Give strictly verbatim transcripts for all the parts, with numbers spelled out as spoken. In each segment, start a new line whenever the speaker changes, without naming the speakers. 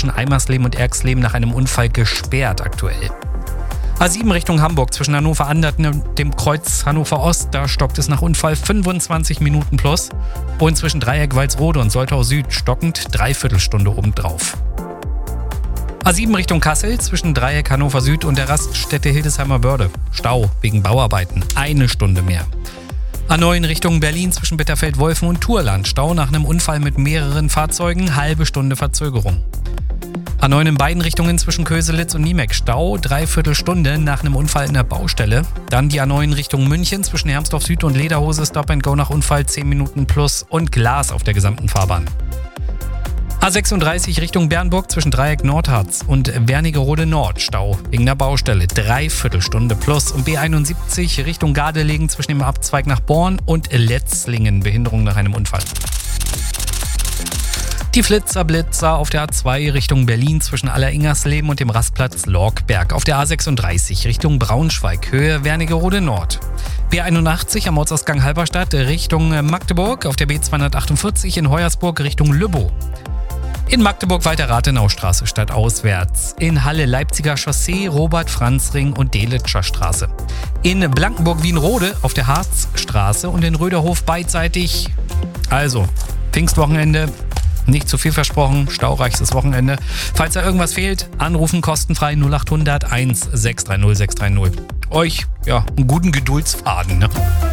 zwischen Eimersleben und Erxleben nach einem Unfall gesperrt aktuell. A sieben Richtung Hamburg zwischen Hannover-Anderten und dem Kreuz Hannover-Ost, da stockt es nach Unfall fünfundzwanzig Minuten plus. Und zwischen Dreieck Walsrode und Soltau Süd stockend Dreiviertelstunde obendrauf. A sieben Richtung Kassel zwischen Dreieck Hannover Süd und der Raststätte Hildesheimer Börde. Stau wegen Bauarbeiten, eine Stunde mehr. A neun Richtung Berlin zwischen Bitterfeld-Wolfen und Turland. Stau nach einem Unfall mit mehreren Fahrzeugen, halbe Stunde Verzögerung. A neun in beiden Richtungen zwischen Köselitz und Niemek. Stau, dreiviertel Stunde nach einem Unfall in der Baustelle. Dann die A neun Richtung München zwischen Hermsdorf Süd und Lederhose. Stop and Go nach Unfall, zehn Minuten plus und Glas auf der gesamten Fahrbahn. A sechsunddreißig Richtung Bernburg zwischen Dreieck Nordharz und Wernigerode Nord. Stau wegen der Baustelle, Dreiviertelstunde plus. Und B einundsiebzig Richtung Gardelegen zwischen dem Abzweig nach Born und Letzlingen. Behinderung nach einem Unfall. Die Flitzer Blitzer auf der A zwei Richtung Berlin zwischen Alleringersleben und dem Rastplatz Lorkberg. Auf der A sechsunddreißig Richtung Braunschweig, Höhe Wernigerode Nord. B einundachtzig am Ortsausgang Halberstadt Richtung Magdeburg. Auf der B zweihundertachtundvierzig in Hoyersburg Richtung Lübbow. In Magdeburg weiter Rathenaustraße stadtauswärts. In Halle Leipziger Chaussee, Robert-Franz-Ring und Delitscher Straße. In Blankenburg-Wienrode auf der Harzstraße und in Röderhof beidseitig. Also, Pfingstwochenende, nicht zu viel versprochen, staureichstes Wochenende. Falls da irgendwas fehlt, anrufen kostenfrei null achthundert eins sechs drei null sechs drei null. Euch, ja, einen guten Geduldsfaden, ne?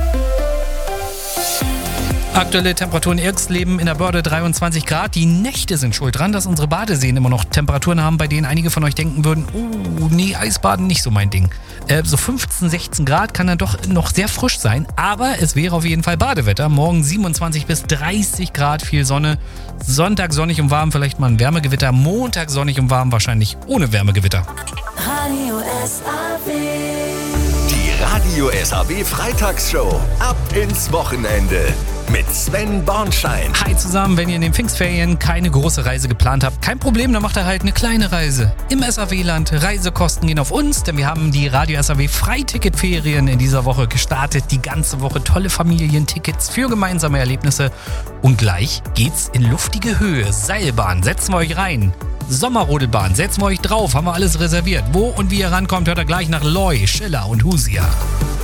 Aktuelle Temperaturen in Erxleben in der Börde dreiundzwanzig Grad. Die Nächte sind schuld dran, dass unsere Badeseen immer noch Temperaturen haben, bei denen einige von euch denken würden, oh, nee, Eisbaden nicht so mein Ding. Äh, so fünfzehn, sechzehn Grad kann dann doch noch sehr frisch sein, aber es wäre auf jeden Fall Badewetter. Morgen siebenundzwanzig bis dreißig Grad, viel Sonne. Sonntag sonnig und warm, vielleicht mal ein Wärmegewitter. Montag sonnig und warm, wahrscheinlich ohne Wärmegewitter.
Radio S A W.
Die Radio S A W Freitagsshow. Ab ins Wochenende. Mit Sven Bornschein.
Hi zusammen, wenn ihr in den Pfingstferien keine große Reise geplant habt, kein Problem, dann macht ihr halt eine kleine Reise. Im S A W-Land, Reisekosten gehen auf uns, denn wir haben die Radio S A W Freiticketferien in dieser Woche gestartet. Die ganze Woche tolle Familientickets für gemeinsame Erlebnisse. Und gleich geht's in luftige Höhe. Seilbahn, setzen wir euch rein. Sommerrodelbahn, setzen wir euch drauf, haben wir alles reserviert. Wo und wie ihr rankommt, hört ihr gleich nach Loy, Schiller und Husia.